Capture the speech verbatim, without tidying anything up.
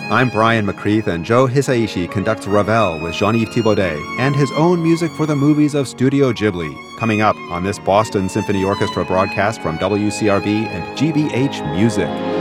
I'm Brian McCreath, and Joe Hisaishi conducts Ravel with Jean-Yves Thibaudet and his own music for the movies of Studio Ghibli. Coming up on this Boston Symphony Orchestra broadcast from W C R B and G B H Music.